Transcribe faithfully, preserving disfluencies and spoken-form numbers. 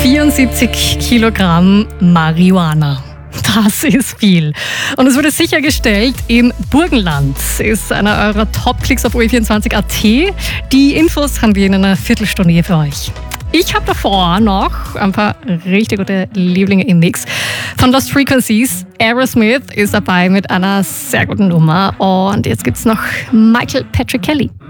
vierundsiebzig Kilogramm Marihuana. Das ist viel. Und es wurde sichergestellt im Burgenland. Ist einer eurer Top-Klicks auf O E vierundzwanzig Punkt A T. Die Infos haben wir in einer Viertelstunde hier für euch. Ich habe davor noch ein paar richtig gute Lieblinge im Mix. Von Lost Frequencies, Aerosmith ist dabei mit einer sehr guten Nummer. Und jetzt gibt's noch Michael Patrick Kelly.